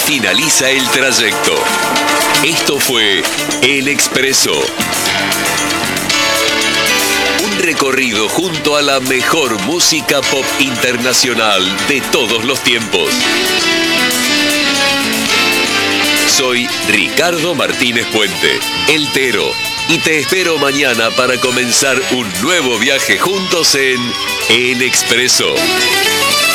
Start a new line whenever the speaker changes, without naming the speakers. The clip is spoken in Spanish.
finaliza el trayecto. Esto fue El Expreso. Un recorrido junto a la mejor música pop internacional de todos los tiempos. Soy Ricardo Martínez Puente, El Tero, y te espero mañana para comenzar un nuevo viaje juntos en El Expreso.